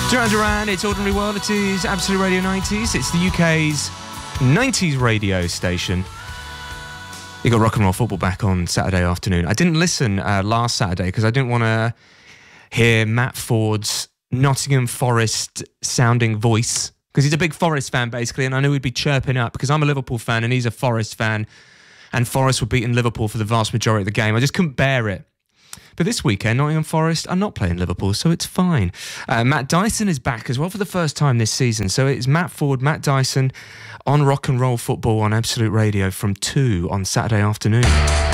Duran Duran, it's Ordinary World, it is Absolute Radio 90s, it's the UK's 90s radio station. You got Rock and Roll Football back on Saturday afternoon. I didn't listen last Saturday because I didn't want to hear Matt Ford's Nottingham Forest sounding voice, because he's a big Forest fan basically, and I knew he'd be chirping up because I'm a Liverpool fan and he's a Forest fan, and Forest were beating Liverpool for the vast majority of the game. I just couldn't bear it. But this weekend, Nottingham Forest are not playing Liverpool, so it's fine. Matt Dyson is back as well for the first time this season. So it's Matt Ford, Matt Dyson on Rock and Roll Football on Absolute Radio from 2 on Saturday afternoon.